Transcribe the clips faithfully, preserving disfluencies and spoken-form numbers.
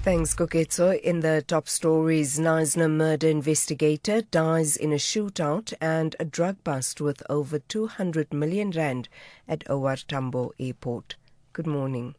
Thanks, Koketso. In the top stories, Knysna murder investigator dies in a shootout and a drug bust with over two hundred million rand at O R Tambo Airport. Good morning.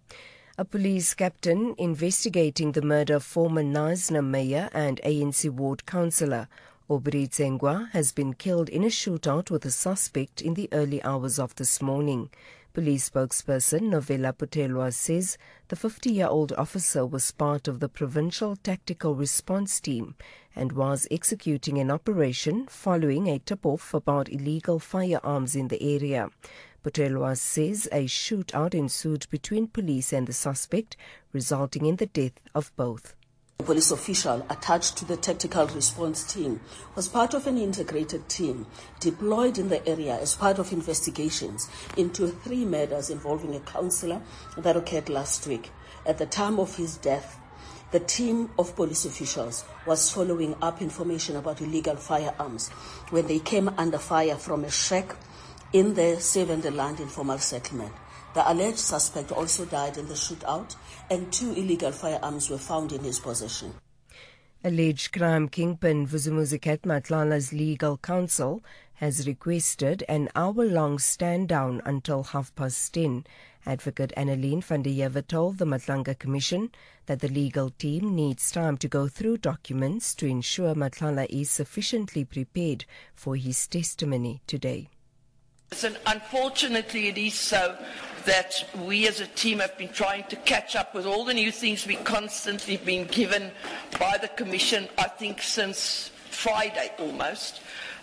A police captain investigating the murder of former Knysna mayor and A N C ward councillor Aubrey Tsengwa has been killed in a shootout with a suspect in the early hours of this morning. Police spokesperson Novella Putelwa says the fifty-year-old officer was part of the Provincial Tactical Response Team and was executing an operation following a tip-off about illegal firearms in the area. Putelwa says a shootout ensued between police and the suspect, resulting in the death of both. A police official attached to the tactical response team was part of an integrated team deployed in the area as part of investigations into three murders involving a councillor that occurred last week. At the time of his death, the team of police officials was following up information about illegal firearms when they came under fire from a shack in the Sevenderland informal settlement. The alleged suspect also died in the shootout, and two illegal firearms were found in his possession. Alleged crime kingpin Vusumuzi Matlala's legal counsel has requested an hour-long stand-down until half past ten. Advocate Anneline van der Heever told the Matlanga Commission that the legal team needs time to go through documents to ensure Matlala is sufficiently prepared for his testimony today. And unfortunately, it is so that we as a team have been trying to catch up with all the new things we constantly been given by the Commission, I think since Friday almost.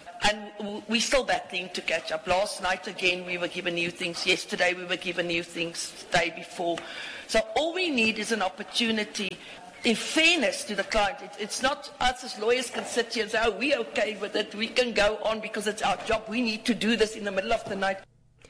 And we're still battling to catch up. Last night again we were given new things. Yesterday we were given new things the day before. So all we need is an opportunity. In fairness to the client, it's not us as lawyers can sit here and say, oh, we're okay with it, we can go on because it's our job, we need to do this in the middle of the night.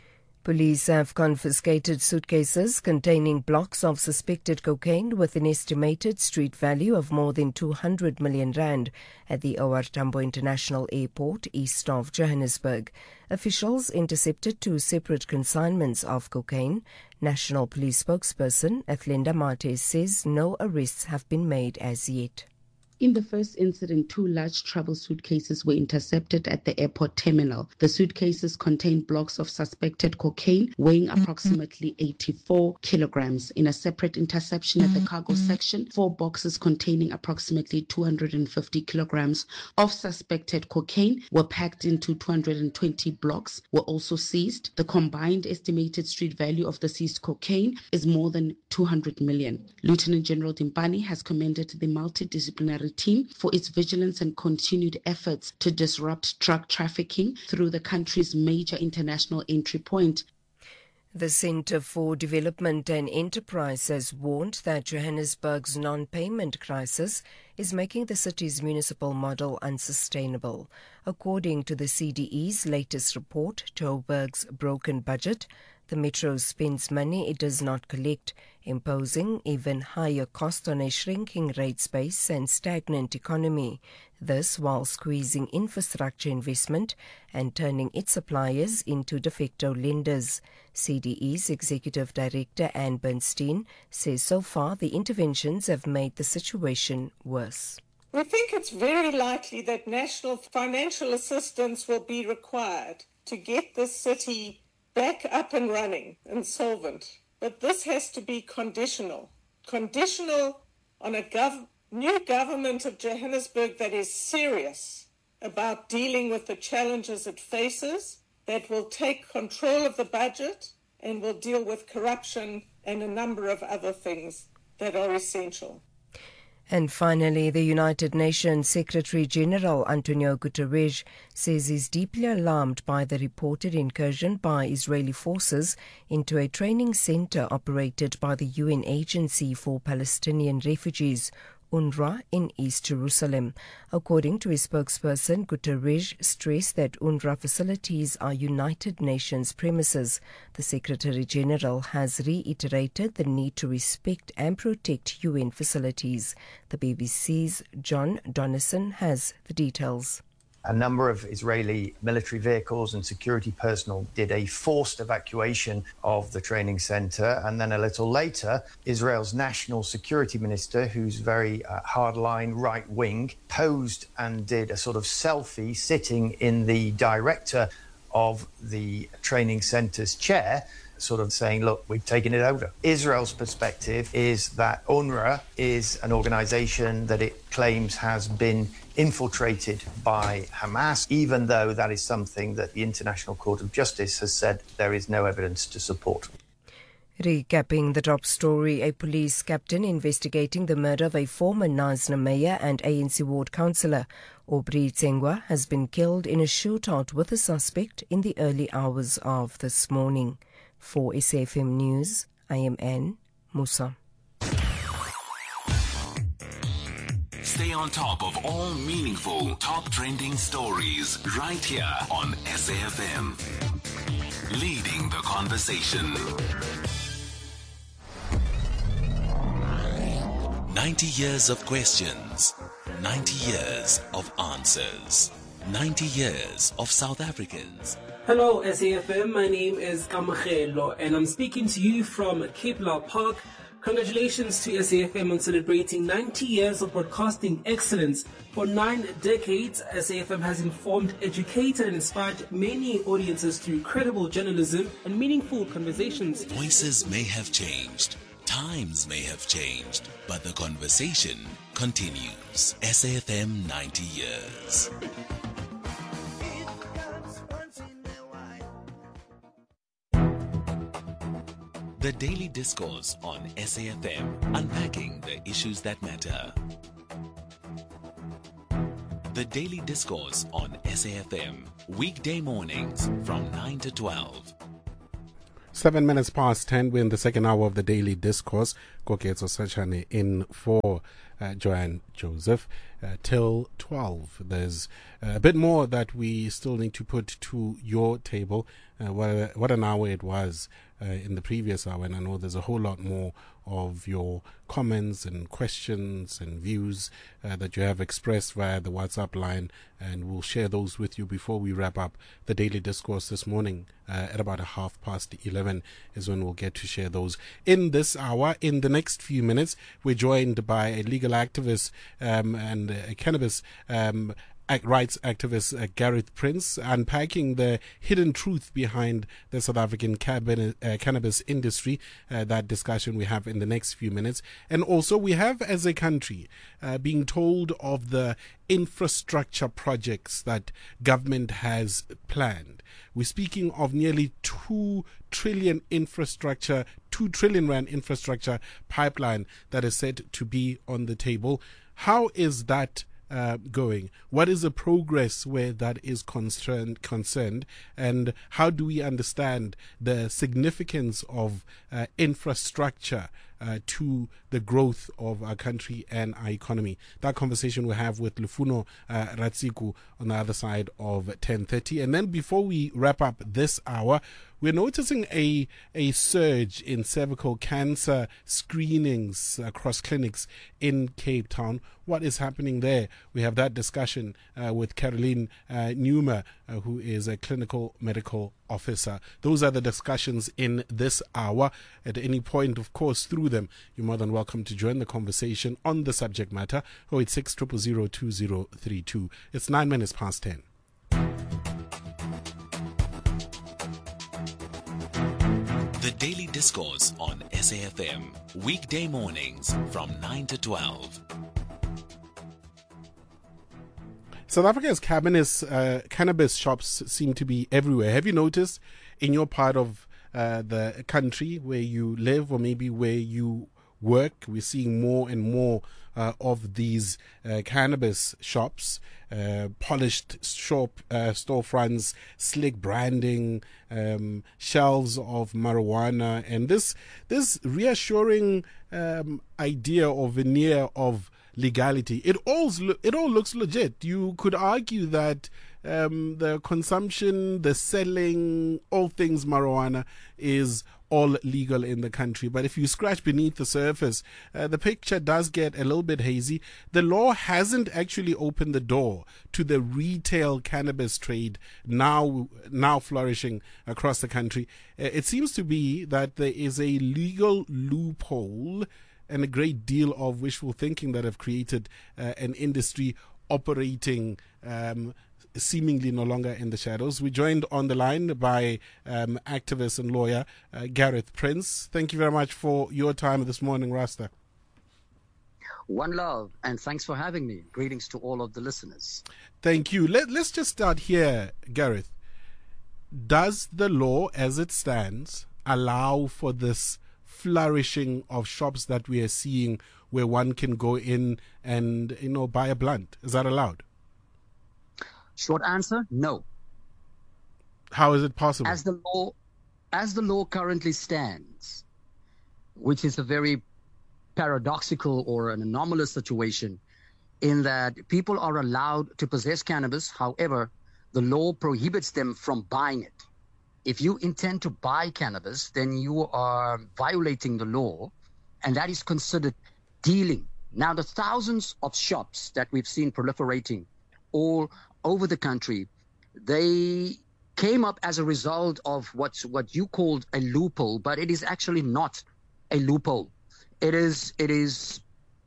Police have confiscated suitcases containing blocks of suspected cocaine with an estimated street value of more than two hundred million rand at the O R Tambo International Airport, east of Johannesburg. Officials intercepted two separate consignments of cocaine. National Police spokesperson Athlenda Mate says no arrests have been made as yet. In the first incident, two large travel suitcases were intercepted at the airport terminal. The suitcases contained blocks of suspected cocaine weighing approximately eighty-four kilograms. In a separate interception at the cargo section, four boxes containing approximately two hundred fifty kilograms of suspected cocaine were packed into two hundred twenty blocks, were also seized. The combined estimated street value of the seized cocaine is more than two hundred million. Lieutenant General Dimpani has commended the multidisciplinary team for its vigilance and continued efforts to disrupt drug trafficking through the country's major international entry point. The Centre for Development and Enterprise has warned that Johannesburg's non-payment crisis is making the city's municipal model unsustainable. According to the C D E's latest report, Joburg's broken budget, the metro spends money it does not collect, imposing even higher costs on a shrinking rate space and stagnant economy. This while squeezing infrastructure investment and turning its suppliers into de facto lenders. C D E's Executive Director Anne Bernstein says so far the interventions have made the situation worse. We think it's very likely that national financial assistance will be required to get the city back up and running and solvent. But this has to be conditional. Conditional on a gov- new government of Johannesburg that is serious about dealing with the challenges it faces, that will take control of the budget and will deal with corruption and a number of other things that are essential. And finally, the United Nations Secretary-General Antonio Guterres says he's deeply alarmed by the reported incursion by Israeli forces into a training center operated by the U N Agency for Palestinian Refugees, UNRWA, in East Jerusalem. According to his spokesperson, Guterres stressed that UNRWA facilities are United Nations premises. The Secretary-General has reiterated the need to respect and protect U N facilities. The B B C's John Donnison has the details. A number of Israeli military vehicles and security personnel did a forced evacuation of the training center. And then a little later, Israel's national security minister, who's very uh, hardline right-wing, posed and did a sort of selfie sitting in the director of the training center's chair, sort of saying, look, we've taken it over. Israel's perspective is that UNRWA is an organization that it claims has been infiltrated by Hamas, even though that is something that the International Court of Justice has said there is no evidence to support. Recapping the top story, a police captain investigating the murder of a former Knysna mayor and A N C ward councillor, Aubrey Tsengwa, has been killed in a shootout with a suspect in the early hours of this morning. For S A F M News, I am Anne Musa. Stay on top of all meaningful, top trending stories right here on S A F M. Leading the conversation. ninety years of questions, ninety years of answers, ninety years of South Africans. Hello S A F M, my name is Kamachelo and I'm speaking to you from Cape Law Park. Congratulations to S A F M on celebrating ninety years of broadcasting excellence. For nine decades, S A F M has informed, educated and inspired many audiences through credible journalism and meaningful conversations. Voices may have changed, times may have changed, but the conversation continues. S A F M ninety years. The Daily Discourse on S A F M, unpacking the issues that matter. The Daily Discourse on S A F M, weekday mornings from nine to twelve. Seven minutes past ten, we're in the second hour of the Daily Discourse. Koketso Sachane in for uh, Joanne Joseph uh, till twelve. There's uh, a bit more that we still need to put to your table. Uh, what, a, what an hour it was uh, in the previous hour, and I know there's a whole lot more of your comments and questions and views uh, that you have expressed via the WhatsApp line, and we'll share those with you before we wrap up the Daily Discourse this morning. Uh, at about a half past eleven is when we'll get to share those. In this hour, in the next few minutes, we're joined by a legal activist um, and a cannabis um rights activist uh, Gareth Prince, unpacking the hidden truth behind the South African cabinet, uh, cannabis industry. Uh, that discussion we have in the next few minutes. And also we have, as a country, uh, being told of the infrastructure projects that government has planned. We're speaking of nearly two trillion infrastructure, two trillion rand infrastructure pipeline that is said to be on the table. How is that Uh, going? What is the progress where that is concerned, concerned and how do we understand the significance of uh, infrastructure uh, to the growth of our country and our economy? That conversation we have with Lufuno uh, Ratsiku on the other side of ten thirty. And then before we wrap up this hour, we're noticing a a surge in cervical cancer screenings across clinics in Cape Town. What is happening there? We have that discussion uh, with Caroline uh, Newmer, uh, who is a clinical medical officer. Those are the discussions in this hour. At any point, of course, through them, you're more than welcome to join the conversation on the subject matter. oh eight six, zero zero zero, two zero three two. It's nine minutes past ten. The Daily Discourse on S A F M, weekday mornings from nine to twelve. South Africa's cannabis, uh, cannabis shops seem to be everywhere. Have you noticed in your part of uh, the country where you live or maybe where you work, we're seeing more and more uh, of these uh, cannabis shops, uh, polished shop uh, storefronts, slick branding, um, shelves of marijuana, and this this reassuring um, idea or veneer of legality. It all it all looks legit. You could argue that um, the consumption, the selling, all things marijuana is all legal in the country. But if you scratch beneath the surface, uh, the picture does get a little bit hazy. The law hasn't actually opened the door to the retail cannabis trade now now flourishing across the country. Uh, it seems to be that there is a legal loophole and a great deal of wishful thinking that have created uh, an industry operating um, seemingly no longer in the shadows. We're joined on the line by um, activist and lawyer uh, Gareth Prince. Thank you very much for your time this morning, Rasta. One love, and thanks for having me. Greetings to all of the listeners. Thank you. Let, let's just start here, Gareth. Does the law as it stands allow for this flourishing of shops that we are seeing where one can go in and, you know, buy a blunt? Is that allowed? Short answer, no. How is it possible? As the law, as the law currently stands, which is a very paradoxical or an anomalous situation in that people are allowed to possess cannabis. However, the law prohibits them from buying it. If you intend to buy cannabis, then you are violating the law, and that is considered dealing. Now, the thousands of shops that we've seen proliferating all over the country, they came up as a result of what's what you called a loophole, but it is actually not a loophole. It is it is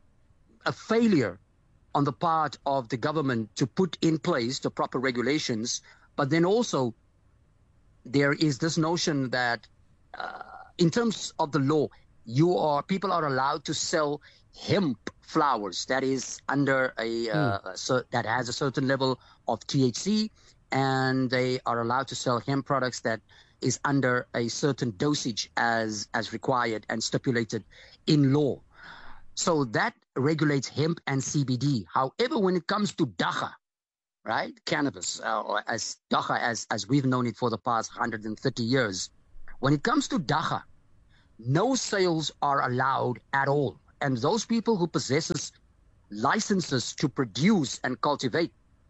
a failure on the part of the government to put in place the proper regulations, but then also there is this notion that uh, in terms of the law, you are people are allowed to sell hemp flowers that is under a uh, mm. so that has a certain level of T H C, and they are allowed to sell hemp products that is under a certain dosage as as required and stipulated in law. So that regulates hemp and C B D. However, when it comes to dagga, right, cannabis, uh, or as dagga as as we've known it for the past one hundred thirty years, when it comes to dagga, no sales are allowed at all. And those people who possesses licenses to produce and cultivate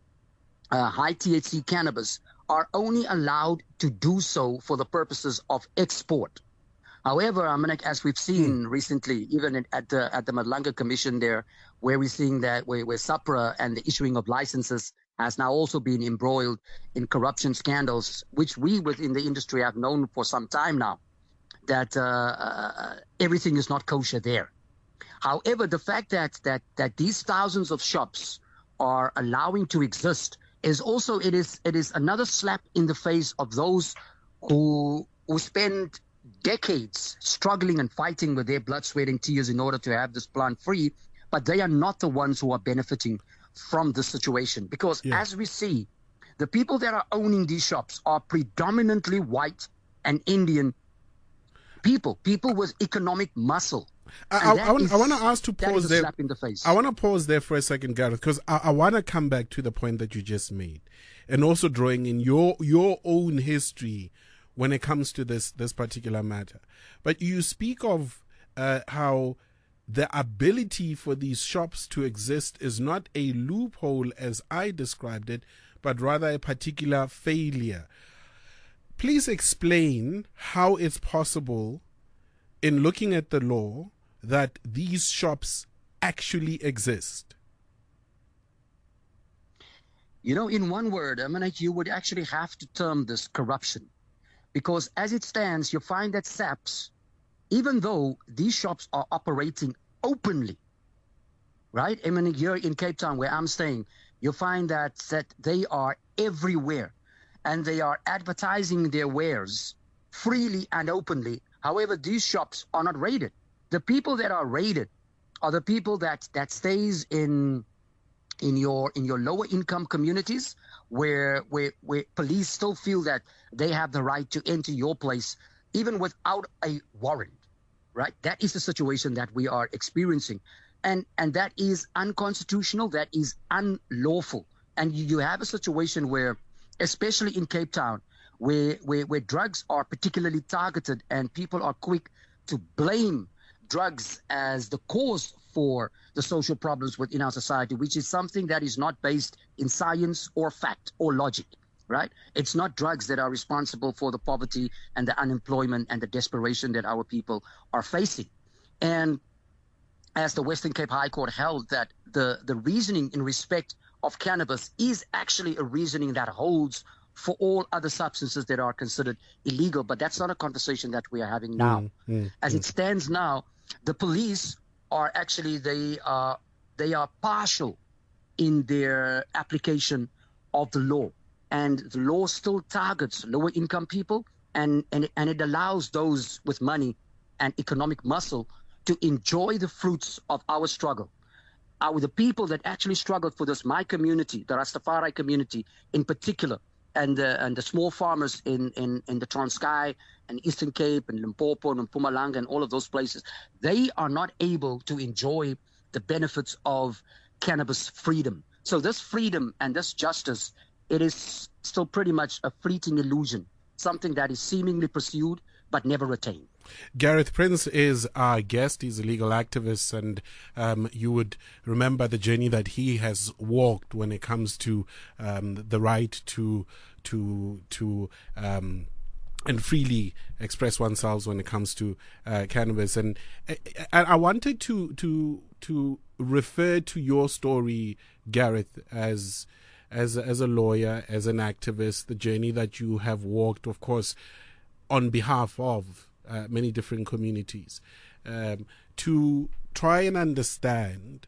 uh, high T H C cannabis are only allowed to do so for the purposes of export. However, Amanek, as we've seen mm. recently, even at the at the Madlanga Commission there, where we're seeing that where, where SAPRA and the issuing of licenses has now also been embroiled in corruption scandals, which we within the industry have known for some time now, that uh, uh, everything is not kosher there. However, the fact that that that these thousands of shops are allowing to exist is also it is it is another slap in the face of those who who spend decades struggling and fighting with their blood, sweat, and tears in order to have this plant free, but they are not the ones who are benefiting from this situation. Because yeah. as we see, the people that are owning these shops are predominantly white and Indian people, people with economic muscle. I, I, I, want, I want to ask to pause there. Slap in the face. I want to pause there for a second, Gareth, because I, I want to come back to the point that you just made, and also drawing in your your own history when it comes to this this particular matter. But you speak of uh, how the ability for these shops to exist is not a loophole as I described it, but rather a particular failure. Please explain how it's possible, in looking at the law, that these shops actually exist. You know, in one word, I mean, you would actually have to term this corruption. Because as it stands, you find that SAPS, even though these shops are operating openly, right? I mean, here in Cape Town, where I'm staying, you find that, that they are everywhere and they are advertising their wares freely and openly. However, these shops are not raided. The people that are raided are the people that, that stays in in your in your lower income communities where, where where police still feel that they have the right to enter your place even without a warrant, right? That is the situation that we are experiencing. And and that is unconstitutional, that is unlawful. And you, you have a situation where, especially in Cape Town, where, where where drugs are particularly targeted and people are quick to blame drugs as the cause for the social problems within our society, which is something that is not based in science or fact or logic, right? It's not drugs that are responsible for the poverty and the unemployment and the desperation that our people are facing. And as the Western Cape High Court held, that the, the reasoning in respect of cannabis is actually a reasoning that holds for all other substances that are considered illegal. But that's not a conversation that we are having now. Mm, mm, As mm. it stands now, the police are actually, they are, they are partial in their application of the law. And the law still targets lower income people, and, and, and it allows those with money and economic muscle to enjoy the fruits of our struggle. Our, the people that actually struggled for this, my community, the Rastafari community in particular, and the, and the small farmers in, in, in the Transkei and Eastern Cape and Limpopo and Mpumalanga and all of those places, they are not able to enjoy the benefits of cannabis freedom. So this freedom and this justice, it is still pretty much a fleeting illusion, something that is seemingly pursued but never attained. Gareth Prince is our guest. He's a legal activist, and um, you would remember the journey that he has walked when it comes to um, the right to to to um, and freely express oneself when it comes to uh, cannabis. And I, I wanted to to to refer to your story, Gareth, as as as a lawyer, as an activist, the journey that you have walked, of course, on behalf of Uh, many different communities, um, to try and understand.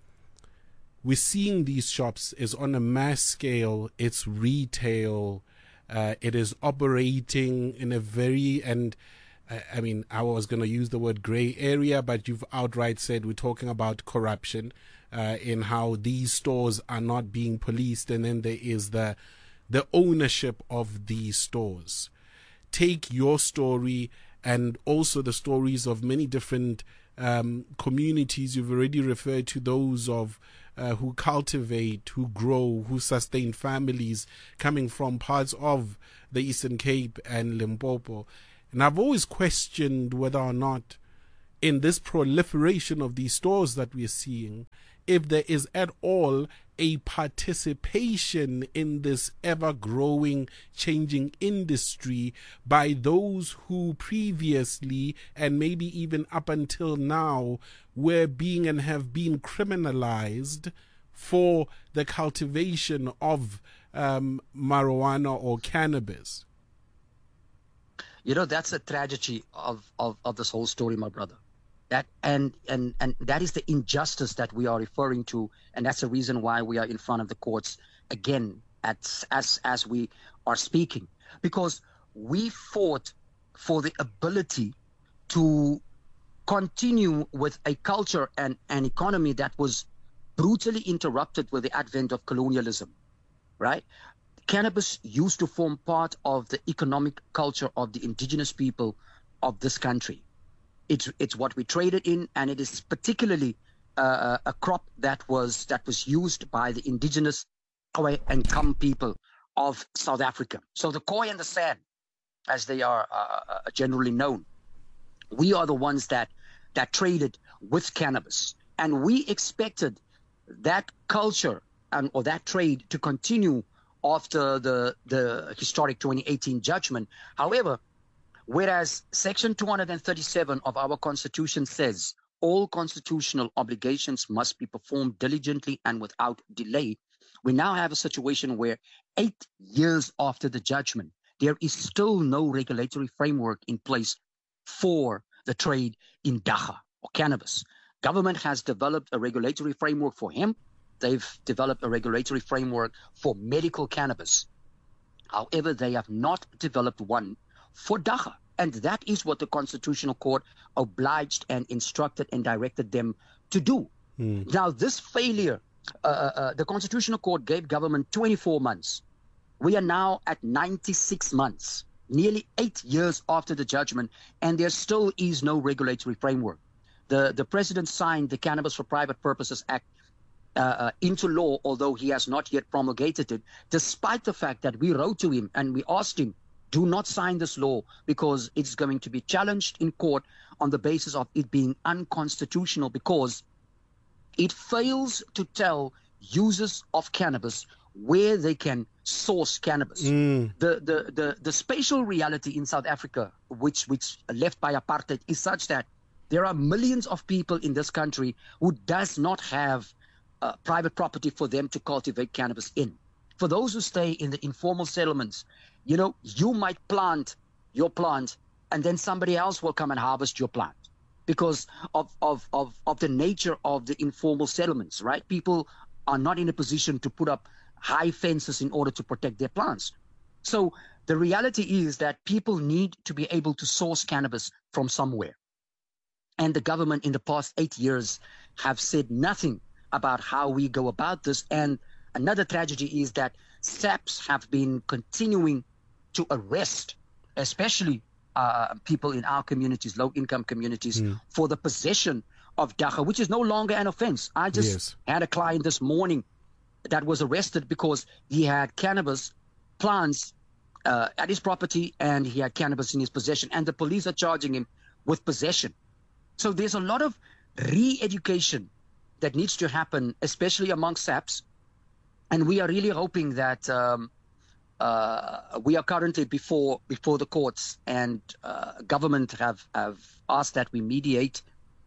We're seeing these shops is on a mass scale. It's retail. Uh, it is operating in a very, and uh, I mean, I was going to use the word gray area, but you've outright said we're talking about corruption uh, in how these stores are not being policed, and then there is the the ownership of these stores. Take your story and also the stories of many different um, communities. You've already referred to those of uh, who cultivate, who grow, who sustain families coming from parts of the Eastern Cape and Limpopo. And I've always questioned whether or not in this proliferation of these stores that we're seeing, if there is at all a participation in this ever-growing, changing industry by those who previously, and maybe even up until now, were being and have been criminalized for the cultivation of um, marijuana or cannabis. You know, that's a tragedy of, of, of this whole story, my brother. That and, and and that is the injustice that we are referring to, and that's the reason why we are in front of the courts again at, as as we are speaking, because we fought for the ability to continue with a culture and an economy that was brutally interrupted with the advent of colonialism, right? Cannabis used to form part of the economic culture of the indigenous people of this country. It's it's what we traded in, and it is particularly uh, a crop that was that was used by the indigenous Khoi and Kam people of South Africa. So the Khoi and the San, as they are uh, generally known, we are the ones that that traded with cannabis, and we expected that culture and or that trade to continue after the the historic twenty eighteen judgment. However, whereas Section two hundred thirty-seven of our Constitution says all constitutional obligations must be performed diligently and without delay, we now have a situation where eight years after the judgment, there is still no regulatory framework in place for the trade in dagga or cannabis. Government has developed a regulatory framework for hemp. They've developed a regulatory framework for medical cannabis. However, they have not developed one for dagga. And that is what the Constitutional Court obliged and instructed and directed them to do. Mm. Now, this failure, uh, uh, the Constitutional Court gave government twenty-four months. We are now at ninety-six months, nearly eight years after the judgment, and there still is no regulatory framework. The, the president signed the Cannabis for Private Purposes Act uh, uh, into law, although he has not yet promulgated it, despite the fact that we wrote to him and we asked him, do not sign this law because it's going to be challenged in court on the basis of it being unconstitutional, because it fails to tell users of cannabis where they can source cannabis. Mm. The, the, the, the spatial reality in South Africa, which, which left by apartheid, is such that there are millions of people in this country who does not have uh, private property for them to cultivate cannabis in. For those who stay in the informal settlements, you know, you might plant your plant and then somebody else will come and harvest your plant because of, of, of, of the nature of the informal settlements, right? People are not in a position to put up high fences in order to protect their plants. So the reality is that people need to be able to source cannabis from somewhere. And the government in the past eight years have said nothing about how we go about this. And another tragedy is that S A Ps have been continuing to arrest, especially uh, people in our communities, low-income communities, mm. for the possession of dagga, which is no longer an offense. I just yes. had a client this morning that was arrested because he had cannabis plants uh, at his property and he had cannabis in his possession, and the police are charging him with possession. So there's a lot of re-education that needs to happen, especially amongst S A Ps. And we are really hoping that um, uh, we are currently before before the courts, and uh, government have, have asked that we mediate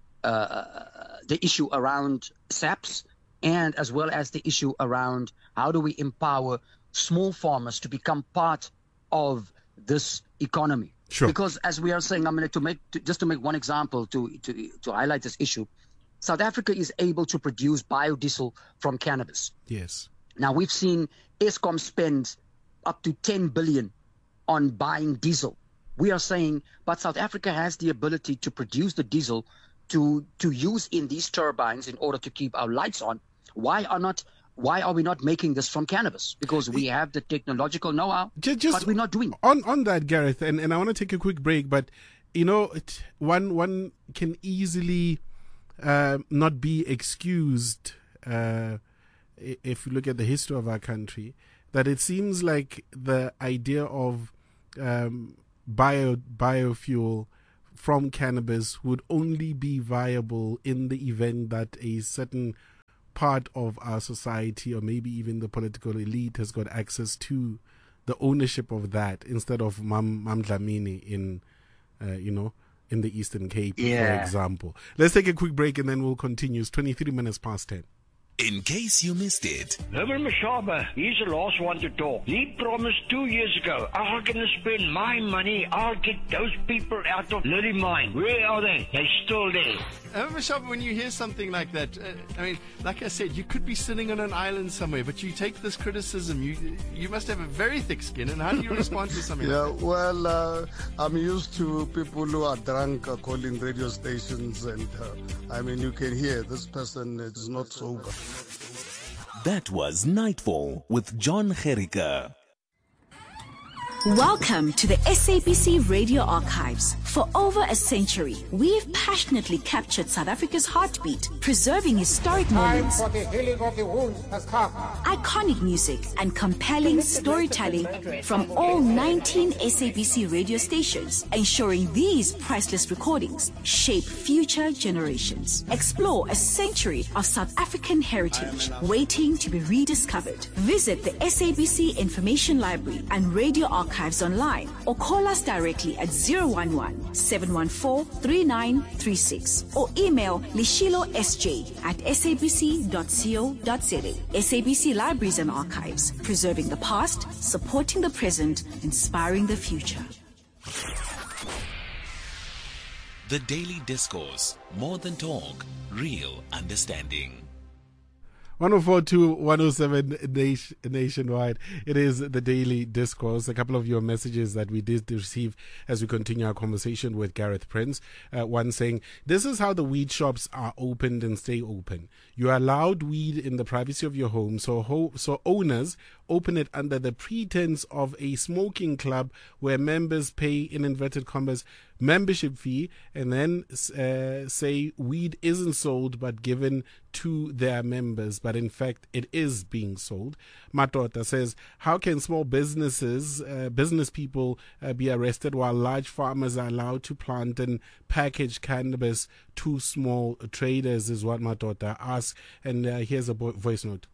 uh, the issue around S A Ps, and as well as the issue around how do we empower small farmers to become part of this economy. Sure. Because as we are saying, I mean, to make to, just to make one example to, to to highlight this issue, South Africa is able to produce biodiesel from cannabis. Yes. Now we've seen Eskom spend up to ten billion on buying diesel. We are saying, but South Africa has the ability to produce the diesel to to use in these turbines in order to keep our lights on. Why are not Why are we not making this from cannabis? Because we have the technological know-how, just, just but we're not doing it. On, on that, Gareth, and, and I want to take a quick break, but, you know, it, one one can easily uh, not be excused, uh, if you look at the history of our country, that it seems like the idea of um, bio biofuel from cannabis would only be viable in the event that a certain part of our society, or maybe even the political elite, has got access to the ownership of that, instead of Mam Mam Dlamini in, uh, you know, in the Eastern Cape, yeah. for example. Let's take a quick break and then we'll continue. It's twenty-three minutes past ten. In case you missed it. Herman Mashaba, he's the last one to talk. He promised two years ago, I'm going to spend my money, I'll get those people out of Lily Mine. Where are they? They're still there. Herman Mashaba, when you hear something like that, uh, I mean, like I said, you could be sitting on an island somewhere, but you take this criticism, you you must have a very thick skin, and how do you respond to something yeah, like that? Well, uh, I'm used to people who are drunk uh, calling radio stations, and uh, I mean, you can hear this person is not sober. That was Nightfall with John Gericke. Welcome to the S A B C Radio Archives. For over a century, we've passionately captured South Africa's heartbeat, preserving historic moments, Time for the healing of the wounds has come. iconic music, and compelling storytelling from all nineteen S A B C radio stations, ensuring these priceless recordings shape future generations. Explore a century of South African heritage waiting to be rediscovered. Visit the S A B C Information Library and Radio Archives online, or call us directly at zero one one, seven one four, three nine three six, or email lishilo s j at s a b c dot co dot z a. S A B C Libraries and Archives, preserving the past, supporting the present, inspiring the future. The Daily Discourse, more than talk, real understanding. one oh four to one oh seven nation, nationwide. It is the Daily Discourse. A couple of your messages that we did receive as we continue our conversation with Gareth Prince. Uh, one saying, this is how the weed shops are opened and stay open. You are allowed weed in the privacy of your home, so ho- so owners open it under the pretense of a smoking club where members pay, in inverted commas, membership fee, and then uh, say weed isn't sold but given to their members, but in fact it is being sold. Matota says, how can small businesses, uh, business people uh, be arrested while large farmers are allowed to plant and package cannabis to small traders, is what Matota asks. And uh, here's a bo- voice note.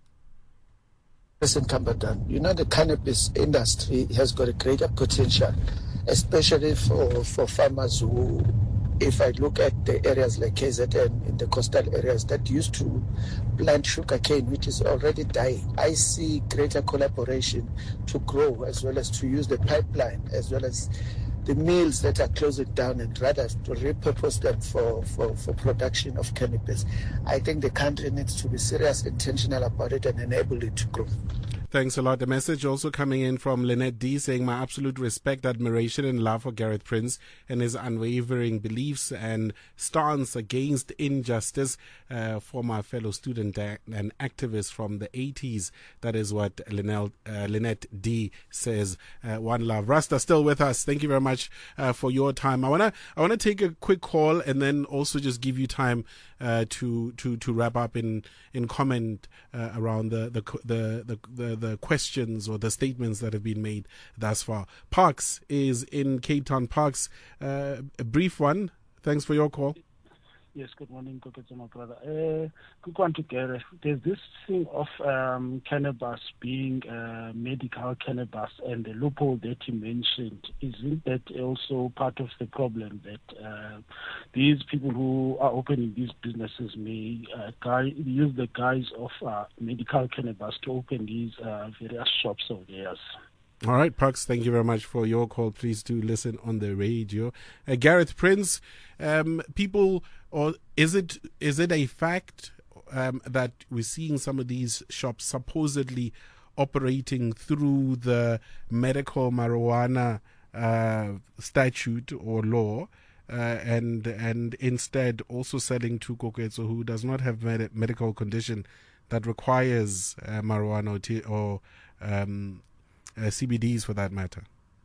Listen, Kambadan, you know the cannabis industry has got a greater potential, especially for, for farmers who, if I look at the areas like K Z N, in the coastal areas that used to plant sugarcane, which is already dying, I see greater collaboration to grow, as well as to use the pipeline, as well as the mills that are closing down, and rather to repurpose them for, for, for production of cannabis. I think the country needs to be serious, intentional about it, and enable it to grow. Thanks a lot. The message also coming in from Lynette D saying, my absolute respect, admiration and love for Gareth Prince and his unwavering beliefs and stance against injustice uh, for my fellow student and activist from the eighties. That is what Lynette, uh, Lynette D says. Uh, one love. Rasta still with us. Thank you very much uh, for your time. I want to I want to take a quick call and then also just give you time uh, to, to, to wrap up in, in comment uh, around the, the, the, the, the the questions or the statements that have been made thus far. Parks is in Cape Town. Parks, uh, a brief one. Thanks for your call. Yes, good morning, Koketso, my brother. Uh, quick one to Gareth. There's this thing of um, cannabis being uh, medical cannabis and the loophole that you mentioned. Isn't that also part of the problem that uh, these people who are opening these businesses may uh, guy, use the guise of uh, medical cannabis to open these uh, various shops of theirs? All right, Parks, thank you very much for your call. Please do listen on the radio. Uh, Gareth Prince, um, people, or is it is it a fact um, that we're seeing some of these shops supposedly operating through the medical marijuana uh, statute or law, uh, and and instead also selling to Koketso, who does not have med- medical condition that requires uh, marijuana or, t- or um, Uh, C B Ds for that matter?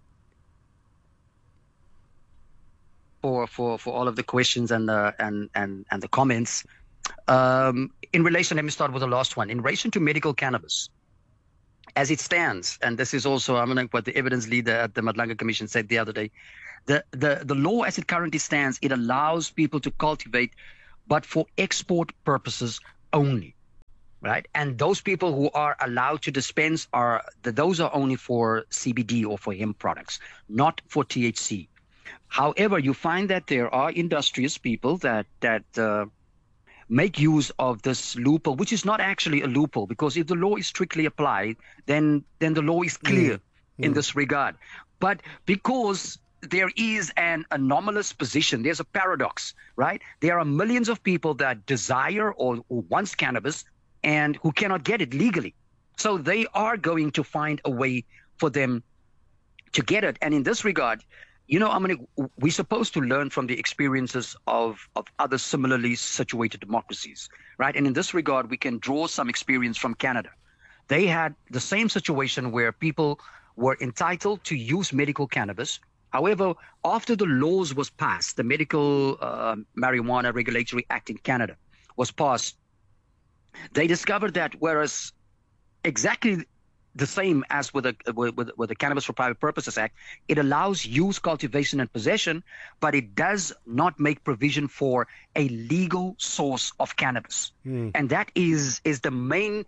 For for for all of the questions and the and and and the comments, um, in relation, let me start with the last one. In relation to medical cannabis, as it stands, and this is also I mean what the evidence leader at the Madlanga Commission said the other day, the the the law as it currently stands, it allows people to cultivate, but for export purposes only. Right, and those people who are allowed to dispense are the, those are only for C B D or for hemp products, not for T H C. However, you find that there are industrious people that that uh, make use of this loophole, which is not actually a loophole, because if the law is strictly applied, then then the law is clear mm. in mm. this regard. But because there is an anomalous position, there's a paradox, right? There are millions of people that desire or, or want cannabis and who cannot get it legally. So they are going to find a way for them to get it. And in this regard, you know, I mean, we're supposed to learn from the experiences of, of other similarly situated democracies, right? And in this regard, we can draw some experience from Canada. They had the same situation where people were entitled to use medical cannabis. However, after the laws was passed, the Medical uh, Marijuana Regulatory Act in Canada was passed, they discovered that whereas exactly the same as with the with, with the Cannabis for Private Purposes Act, it allows use, cultivation, and possession, but it does not make provision for a legal source of cannabis, mm. and that is is the main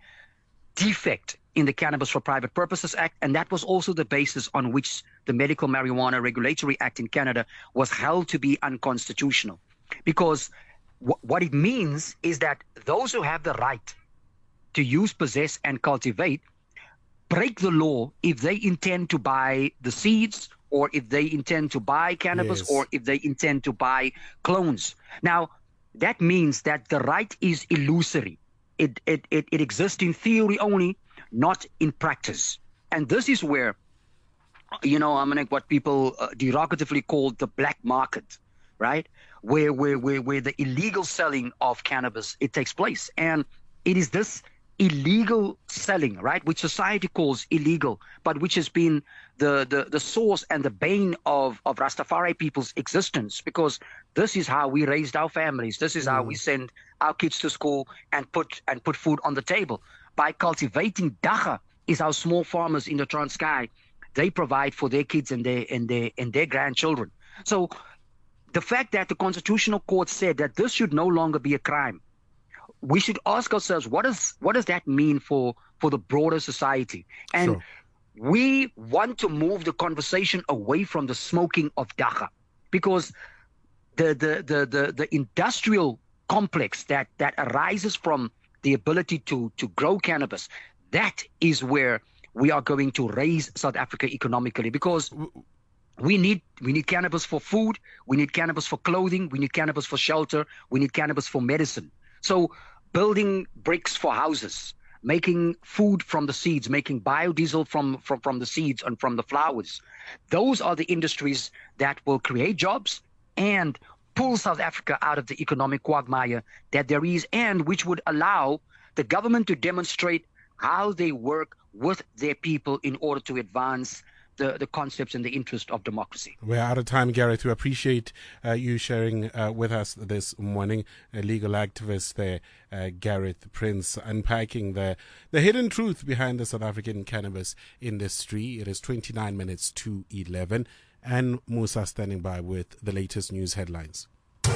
defect in the Cannabis for Private Purposes Act, and that was also the basis on which the Medical Marijuana Regulatory Act in Canada was held to be unconstitutional, because what it means is that those who have the right to use, possess, and cultivate break the law if they intend to buy the seeds, or if they intend to buy cannabis, yes. or if they intend to buy clones. Now, that means that the right is illusory. It, it, it, it exists in theory only, not in practice. And this is where, you know, I mean, what people uh, derogatively call the black market, right? Where, where, where, where the illegal selling of cannabis, it takes place. And it is this illegal selling, right, which society calls illegal, but which has been the, the, the source and the bane of, of Rastafari people's existence, because this is how we raised our families. This is mm. how we send our kids to school and put and put food on the table. By cultivating dagga, is our small farmers in the Transkei. They provide for their kids and their and their and their grandchildren. So the fact that the Constitutional Court said that this should no longer be a crime, we should ask ourselves, what does what does that mean for, for the broader society? And sure. we want to move the conversation away from the smoking of dagga, because the the the the, the industrial complex that, that arises from the ability to, to grow cannabis, that is where we are going to raise South Africa economically, because we need we need cannabis for food, we need cannabis for clothing, we need cannabis for shelter, we need cannabis for medicine. So building bricks for houses, making food from the seeds, making biodiesel from, from, from the seeds and from the flowers, those are the industries that will create jobs and pull South Africa out of the economic quagmire that there is, and which would allow the government to demonstrate how they work with their people in order to advance the, the concepts and the interest of democracy. We're out of time, Gareth. We appreciate uh, you sharing uh, with us this morning. A legal activist there, uh, Gareth Prince, unpacking the, the hidden truth behind the South African cannabis industry. It is twenty-nine minutes to eleven. And Musa standing by with the latest news headlines.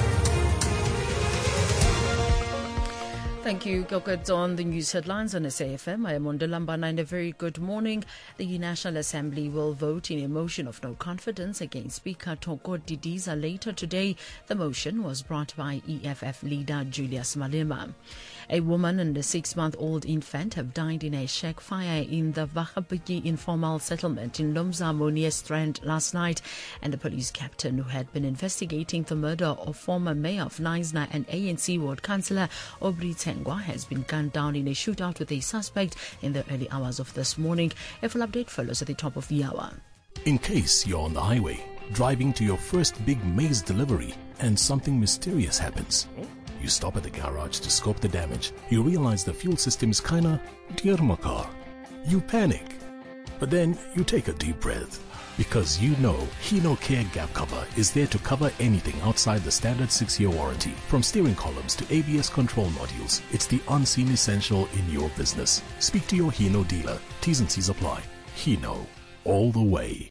Thank you, Gokad. On the news headlines on S A F M, I am Ondalambana, and a very good morning. The National Assembly will vote in a motion of no confidence against Speaker Thoko Didiza later today. The motion was brought by E F F leader Julius Malema. A woman and a six-month-old infant have died in a shack fire in the Vahabiki informal settlement in Lomza Monia Strand last night, and the police captain who had been investigating the murder of former mayor of Knysna and A N C ward councillor Aubrey Tsengwa has been gunned down in a shootout with a suspect in the early hours of this morning. A full update follows at the top of the hour. In case you're on the highway, driving to your first big maize delivery, and something mysterious happens. You stop at the garage to scope the damage. You realize the fuel system is kinda dear my car. You panic. But then you take a deep breath, because you know Hino Care Gap Cover is there to cover anything outside the standard six-year warranty. From steering columns to A B S control modules, it's the unseen essential in your business. Speak to your Hino dealer. T's and C's apply. Hino, all the way.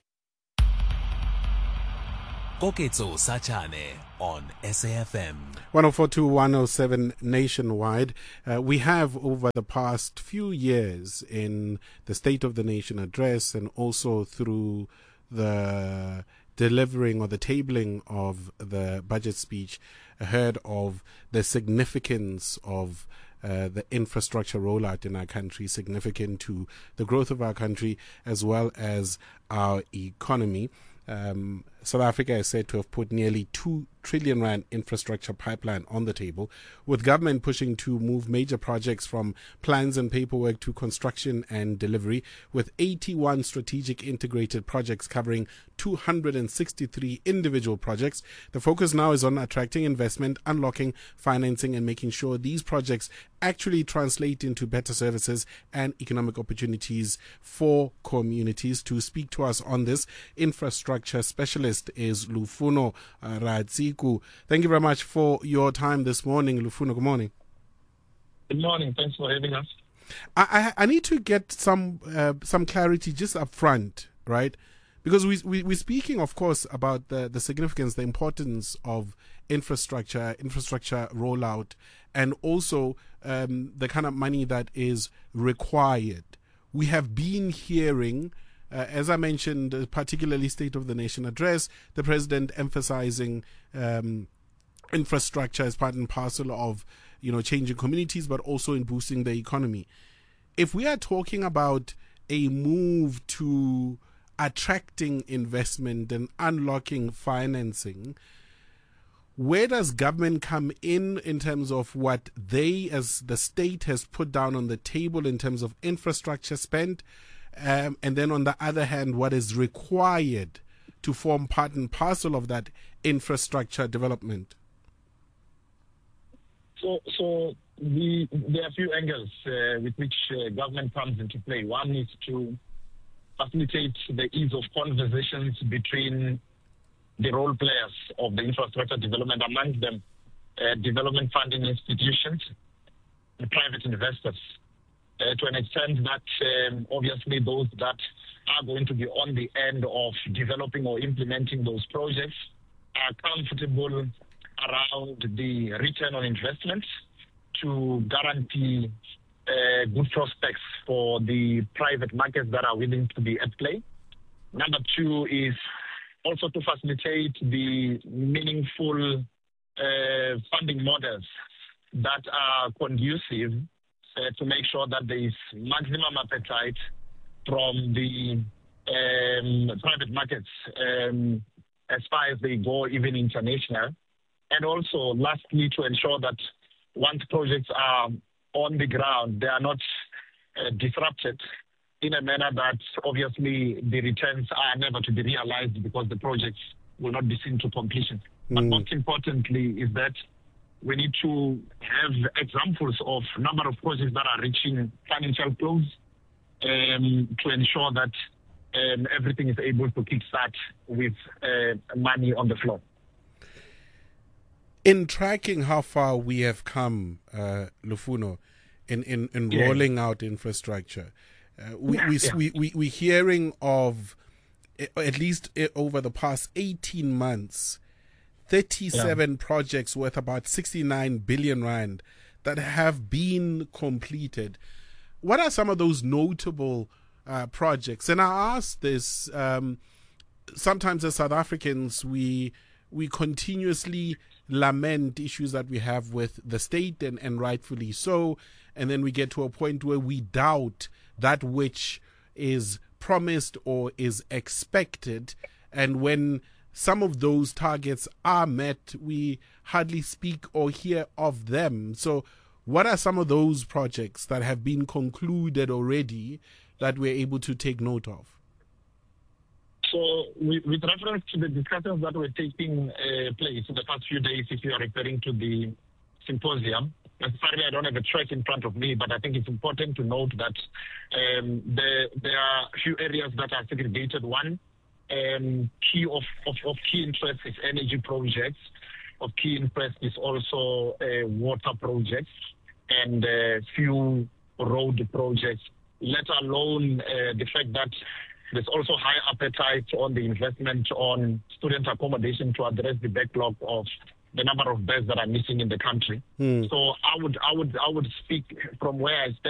Koketso Sachane on S A F M. one oh four point two, one oh seven nationwide. Uh, we have, over the past few years, in the State of the Nation address and also through the delivering or the tabling of the budget speech, heard of the significance of Uh, the infrastructure rollout in our country, significant to the growth of our country as well as our economy. Um, South Africa is said to have put nearly two trillion rand infrastructure pipeline on the table, with government pushing to move major projects from plans and paperwork to construction and delivery, with eighty-one strategic integrated projects covering two hundred sixty-three individual projects. The focus now is on attracting investment, unlocking financing, and making sure these projects actually translate into better services and economic opportunities for communities. To speak to us on this, infrastructure specialist is Lufuno uh, Radziku. Thank you very much for your time this morning, Lufuno. Good morning. Good morning. Thanks for having us. I, I, I need to get some uh, some clarity just up front, right? Because we, we, we're speaking, of course, about the, the significance, the importance of infrastructure, infrastructure rollout, and also um, the kind of money that is required. We have been hearing, uh, as I mentioned, uh, particularly State of the Nation address, the president emphasizing um, infrastructure as part and parcel of, you know, changing communities, but also in boosting the economy. If we are talking about a move to attracting investment and unlocking financing, where does government come in in terms of what they, as the state, has put down on the table in terms of infrastructure spent, um, and then on the other hand, what is required to form part and parcel of that infrastructure development? So, so the, there are a few angles uh, with which uh, government comes into play. One is to facilitate the ease of conversations between the role players of the infrastructure development, among them uh, development funding institutions and private investors, uh, to an extent that um, obviously those that are going to be on the end of developing or implementing those projects are comfortable around the return on investment to guarantee uh, good prospects for the private markets that are willing to be at play. Number two is also to facilitate the meaningful uh, funding models that are conducive uh, to make sure that there is maximum appetite from the um, private markets um, as far as they go, even international. And also, lastly, to ensure that once projects are on the ground, they are not uh, disrupted in a manner that obviously the returns are never to be realized because the projects will not be seen to completion. Mm. But most importantly is that we need to have examples of number of projects that are reaching financial close um, to ensure that um, everything is able to kickstart with uh, money on the floor. In tracking how far we have come, uh, Lufuno, in, in, in yeah. rolling out infrastructure, uh, we, yeah, we, yeah. we, we, we're hearing of, at least over the past eighteen months, thirty-seven yeah. projects worth about sixty-nine billion rand that have been completed. What are some of those notable uh, projects? And I ask this, um, sometimes as South Africans, we we continuously lament issues that we have with the state, and, and rightfully so, and then we get to a point where we doubt that which is promised or is expected, and when some of those targets are met, we hardly speak or hear of them. So what are some of those projects that have been concluded already that we're able to take note of? So with, with reference to the discussions that were taking uh, place in the past few days, if you are referring to the symposium, necessarily I don't have a track in front of me, but I think it's important to note that um, there, there are a few areas that are segregated. One um, key of, of, of key interest is energy projects. Of key interest is also uh, water projects and uh, few road projects, let alone uh, the fact that there's also high appetite on the investment on student accommodation to address the backlog of the number of beds that are missing in the country. Mm. So I would, I would, I would speak from where I stand.